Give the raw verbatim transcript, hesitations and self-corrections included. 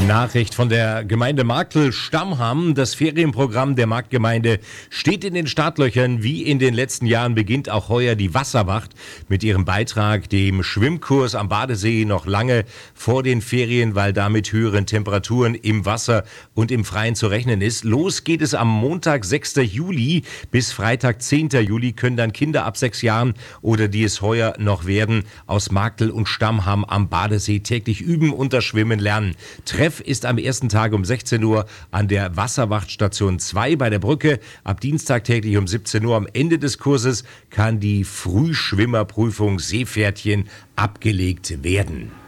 Nachricht von der Gemeinde Marktl-Stammham. Das Ferienprogramm der Marktgemeinde steht in den Startlöchern. Wie in den letzten Jahren beginnt auch heuer die Wasserwacht mit ihrem Beitrag, dem Schwimmkurs am Badesee, noch lange vor den Ferien, weil da mit höheren Temperaturen im Wasser und im Freien zu rechnen ist. Los geht es am Montag, sechster Juli bis Freitag, zehnter Juli können dann Kinder ab sechs Jahren oder die es heuer noch werden, aus Marktl und Stammham am Badesee täglich üben und das Schwimmen lernen. Treff ist am ersten Tag um sechzehn Uhr an der Wasserwachtstation zwei bei der Brücke. Ab Dienstag täglich um siebzehn Uhr am Ende des Kurses kann die Frühschwimmerprüfung Seepferdchen abgelegt werden.